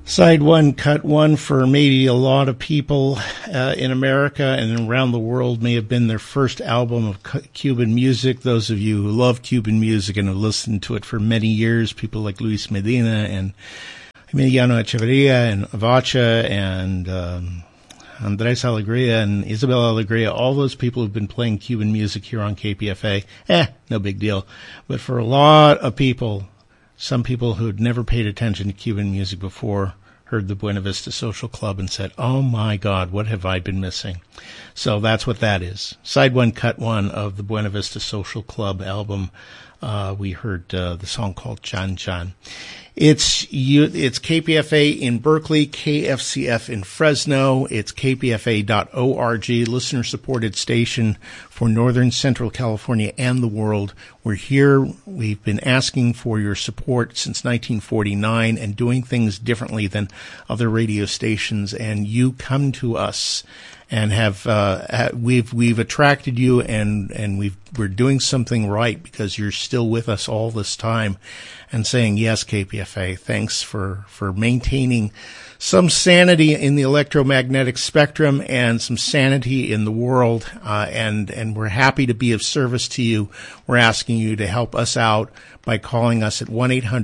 Side one, cut one for maybe a lot of people in America and around the world may have been their first album of Cuban music. Those of you who love Cuban music and have listened to it for many years, people like Luis Medina and Emiliano Echeverria and Avacha and Andres Alegria and Isabel Alegria, all those people who've been playing Cuban music here on KPFA, no big deal. But for a lot of people, some people who'd never paid attention to Cuban music before heard the Buena Vista Social Club and said, oh my God, what have I been missing? So that's what that is. Side one, cut one of the Buena Vista Social Club album. We heard the song called Chan Chan. It's KPFA in Berkeley, KFCF in Fresno. It's kpfa.org, listener-supported station for Northern Central California and the world. We're here. We've been asking for your support since 1949 and doing things differently than other radio stations. And you come to us and we've attracted you and we're doing something right because you're still with us all this time and saying, yes, KPFA, thanks for maintaining some sanity in the electromagnetic spectrum and some sanity in the world. And we're happy to be of service to you. We're asking you to help us out by calling us at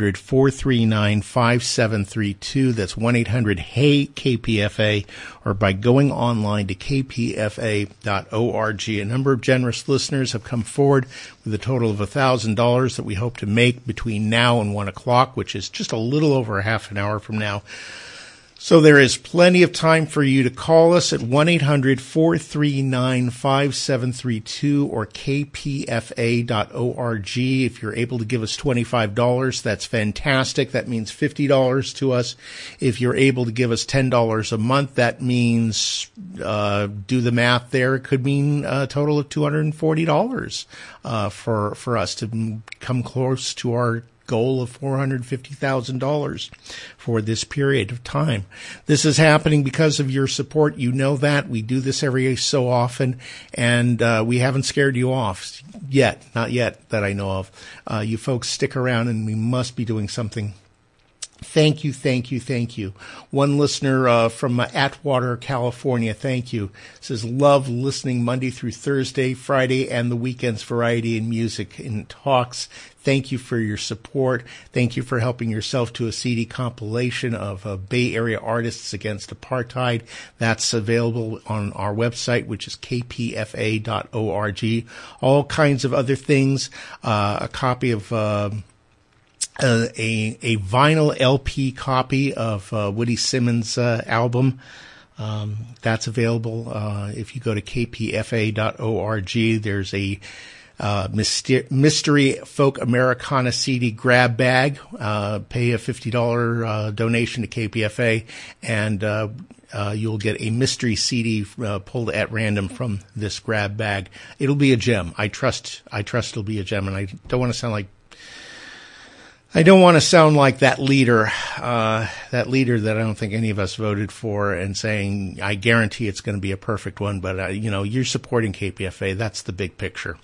1-800-439-5732. That's 1-800-HEY-KPFA, or by going online to kpfa.org. A number of generous listeners have come forward with a total of $1,000 that we hope to make between now and 1 o'clock, which is just a little over a half an hour from now. So there is plenty of time for you to call us at 1-800-439-5732 or kpfa.org. If you're able to give us $25, that's fantastic. That means $50 to us. If you're able to give us $10 a month, that means, do the math there, it could mean a total of $240 for us to come close to our goal of $450,000 for this period of time. This is happening because of your support. You know that. We do this every so often, and we haven't scared you off yet. Not yet that I know of. You folks stick around, and we must be doing something. Thank you, thank you, thank you. One listener from Atwater, California, thank you. Says, love listening Monday through Thursday, Friday, and the weekends, variety in music and talks. Thank you for your support. Thank you for helping yourself to a CD compilation of Bay Area artists against apartheid. That's available on our website, which is kpfa.org. All kinds of other things. A copy of a vinyl LP copy of Woody Simmons' album. That's available. If you go to kpfa.org, there's a Mystery Folk Americana CD grab bag. Pay a $50 donation to KPFA, and you'll get a mystery CD pulled at random from this grab bag. It'll be a gem. I trust it'll be a gem, and I don't want to sound like that leader that I don't think any of us voted for and saying, I guarantee it's going to be a perfect one, but you're supporting KPFA. That's the big picture.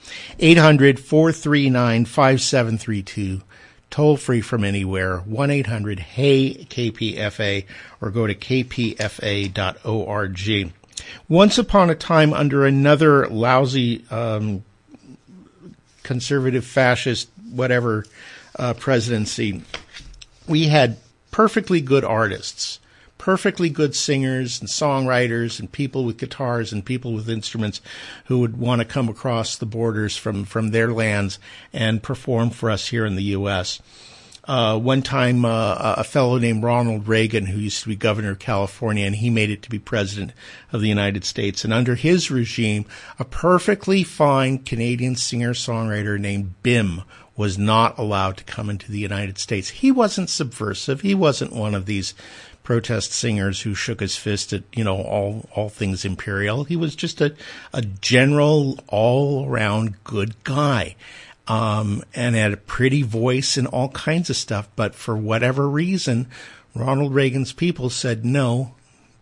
800-439-5732, toll free from anywhere, 1-800-HEY-KPFA, or go to kpfa.org. Once upon a time, under another lousy, conservative, fascist, whatever, presidency, we had perfectly good artists, perfectly good singers and songwriters and people with guitars and people with instruments who would want to come across the borders from their lands and perform for us here in the U.S. One time, a fellow named Ronald Reagan, who used to be governor of California, and he made it to be president of the United States. And under his regime, a perfectly fine Canadian singer-songwriter named Bim was not allowed to come into the United States. He wasn't subversive. He wasn't one of these protest singers who shook his fist at, all things imperial. He was just a general, all-around good guy, and had a pretty voice and all kinds of stuff. But for whatever reason, Ronald Reagan's people said, no,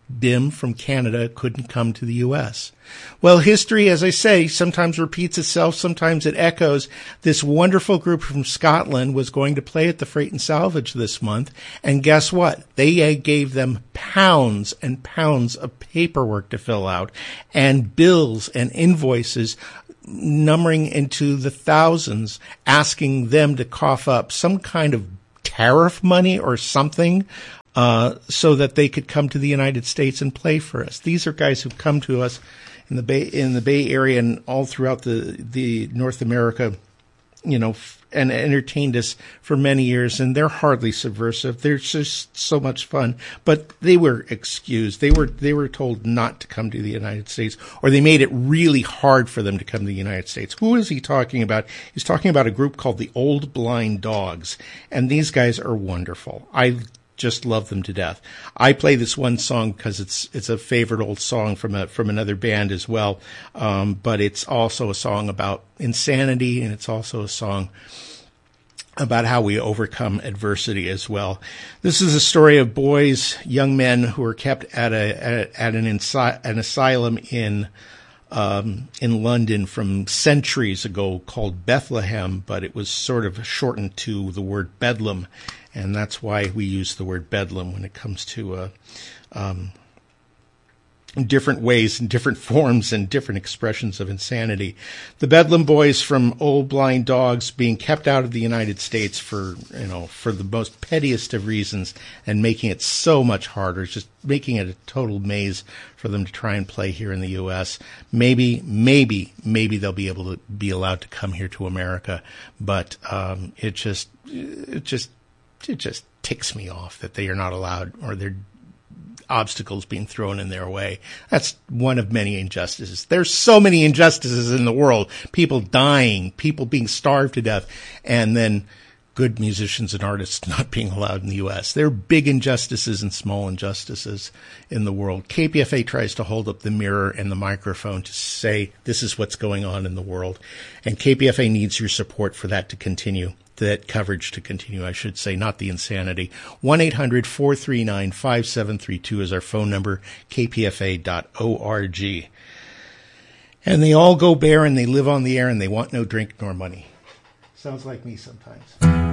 Bim from Canada couldn't come to the U.S. Well, history, as I say, sometimes repeats itself, sometimes it echoes. This wonderful group from Scotland was going to play at the Freight and Salvage this month, and guess what? They gave them pounds and pounds of paperwork to fill out, and bills and invoices numbering into the thousands, asking them to cough up some kind of tariff money or something, so that they could come to the United States and play for us. These are guys who've come to us in the Bay Area and all throughout the North America, and entertained us for many years. And they're hardly subversive. They're just so much fun. But they were excused. They were told not to come to the United States, or they made it really hard for them to come to the United States. Who is he talking about? He's talking about a group called the Old Blind Dogs, and these guys are wonderful. I just love them to death. I play this one song because it's a favorite old song from another band as well. But it's also a song about insanity, and it's also a song about how we overcome adversity as well. This is a story of young men who were kept at an asylum in London from centuries ago called Bethlehem, but it was sort of shortened to the word Bedlam. And that's why we use the word Bedlam when it comes to different ways and different forms and different expressions of insanity. The Bedlam Boys from Old Blind Dogs being kept out of the United States for the most pettiest of reasons, and making it so much harder, just making it a total maze for them to try and play here in the U.S. Maybe they'll be able to be allowed to come here to America, but it just ticks me off that they are not allowed, or they're obstacles being thrown in their way. That's one of many injustices. There's so many injustices in the world. People dying, people being starved to death, and then good musicians and artists not being allowed in the U.S. There are big injustices and small injustices in the world. KPFA tries to hold up the mirror and the microphone to say this is what's going on in the world. And KPFA needs your support for that to continue. That coverage to continue, I should say, not the insanity. 1-800-439-5732 is our phone number, kpfa.org. And they all go bare and they live on the air and they want no drink nor money. Sounds like me sometimes.